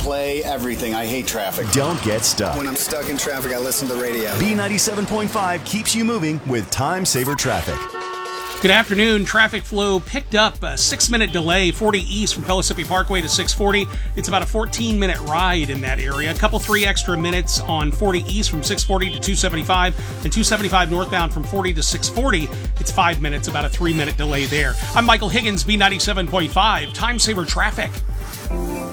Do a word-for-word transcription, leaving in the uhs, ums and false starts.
play, everything. I hate traffic. Don't get stuck. When I'm stuck in traffic, I listen to the radio. B ninety-seven point five keeps you moving with Time Saver Traffic. Good afternoon. Traffic flow picked up a six-minute delay, forty east from Pellissippi Parkway to six forty. It's about a fourteen-minute ride in that area. A couple three extra minutes on forty east from six forty to two seventy-five, and two seventy-five northbound from forty to six forty. It's five minutes, about a three-minute delay there. I'm Michael Higgins, B ninety-seven point five, Time Saver Traffic.